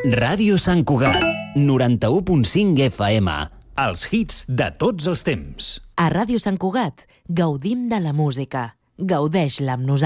Ràdio Sant Cugat, 91.5 FM. Els hits de tots els temps. A Ràdio Sant Cugat gaudim de la música. Gaudeix-la amb nosaltres.